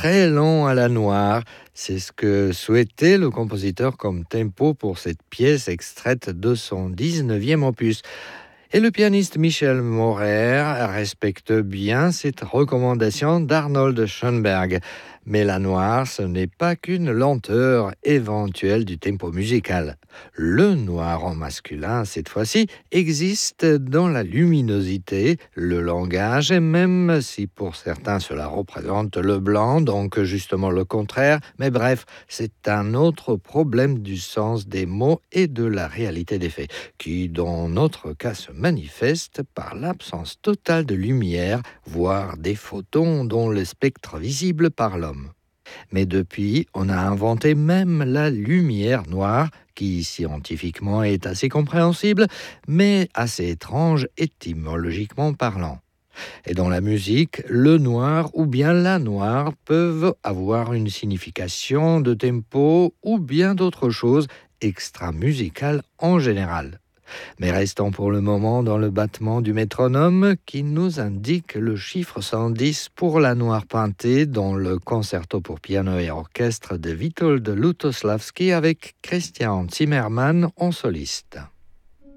très lent à la noire. C'est ce que souhaitait le compositeur comme tempo pour cette pièce extraite de son 19e opus. Et le pianiste Michel Maurer respecte bien cette recommandation d'Arnold Schoenberg. Mais la noire, ce n'est pas qu'une lenteur éventuelle du tempo musical. Le noir en masculin, cette fois-ci, existe dans la luminosité, le langage, et même si pour certains cela représente le blanc, donc justement le contraire. Mais bref, c'est un autre problème du sens des mots et de la réalité des faits, qui dans notre cas se manifeste par l'absence totale de lumière, voire des photons dont le spectre visible par l'homme. Mais depuis, on a inventé même la lumière noire, qui scientifiquement est assez compréhensible, mais assez étrange étymologiquement parlant. Et dans la musique, le noir ou bien la noire peuvent avoir une signification de tempo ou bien d'autres choses extra-musicales en général. Mais restons pour le moment dans le battement du métronome qui nous indique le chiffre 110 pour la noire peintée dans le concerto pour piano et orchestre de Witold Lutosławski avec Christian Zimmermann en soliste.